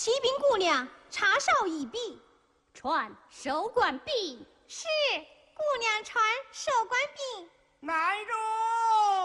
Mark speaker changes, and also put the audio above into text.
Speaker 1: 启禀姑娘，茶烧已毕。
Speaker 2: 传收官兵。
Speaker 1: 是，姑娘传收官兵。
Speaker 3: 来人！